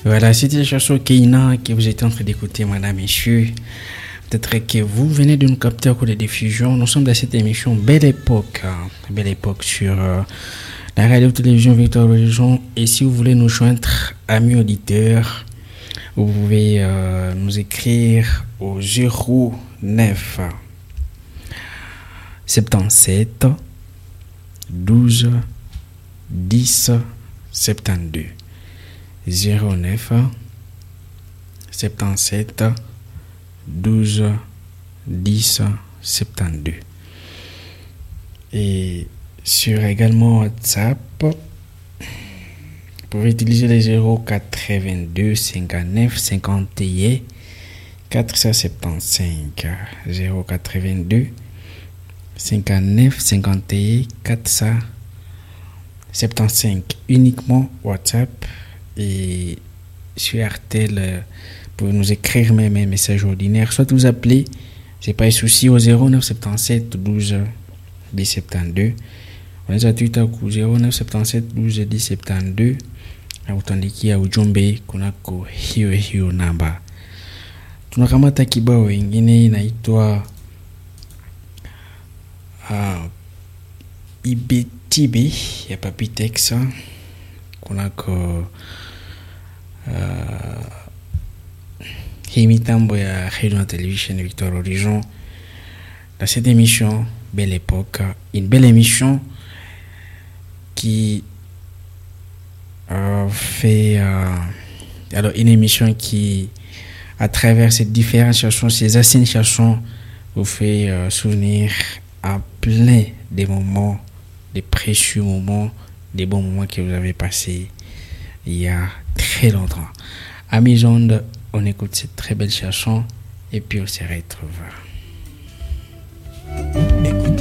Voilà, c'était la chanson Keina que vous êtes en train d'écouter, madame, messieurs. Peut-être que vous venez de nous capter au cours de diffusion. Nous sommes dans cette émission Belle Époque. Belle Époque sur la radio-télévision Victoire Religion. Et si vous voulez nous joindre, amis auditeurs, vous pouvez nous écrire au 09 77 12 10 72. 09 77 12 10 72. Et sur également WhatsApp, vous pouvez utiliser les 082 59 51 475. 082 59 51 475. Uniquement WhatsApp. Et sur RTL, vous pouvez nous écrire même un message ordinaire, soit vous appeler, c'est pas un souci, au 0977 12 10 72. On est à Twitter au 0977 12 10 72. Autandiki ya ujumbe kunako hiyo namba. Tunakamata kibao ingine inaitwa Ibetibi ya Papi Tex kunako hii mitambo ya Radio Télévision Victoire Horizon dans cette émission Belle Époque, une belle émission qui fait alors une émission qui à travers ces différentes chansons, ces anciennes chansons vous fait souvenir à plein des moments, des précieux moments, des bons moments que vous avez passés il y a très longtemps. Amis ondes, on écoute cette très belle chanson et puis on se retrouve.